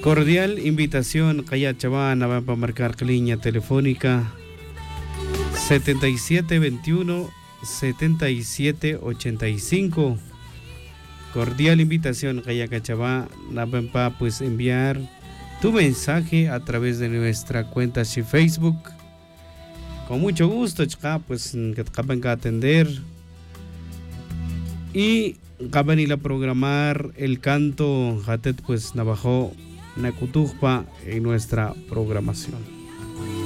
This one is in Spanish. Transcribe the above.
Cordial invitación, Kaya Chavana, va a marcar línea telefónica 7721-7785. Cordial invitación, Kaya Cachavá, va pues enviar tu mensaje a través de nuestra cuenta de Facebook. Con mucho gusto, chica, pues que te acaban de atender. Y acaban de programar el canto Hatet pues Navajo Nakutujpa en nuestra programación.